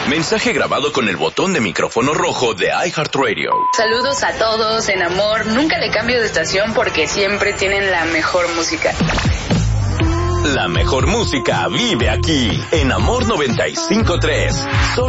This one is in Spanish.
Mensaje grabado con el botón de micrófono rojo de iHeartRadio. Saludos a todos en Amor. Nunca le cambio de estación porque siempre tienen la mejor música. La mejor música vive aquí, en Amor 95.3. Solo